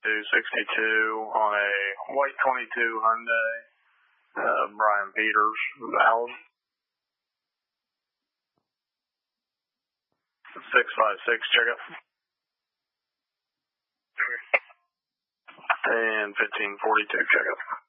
2262 on a white 22 Hyundai, Brian Peters, valid. 656, check it. And 1542, check it.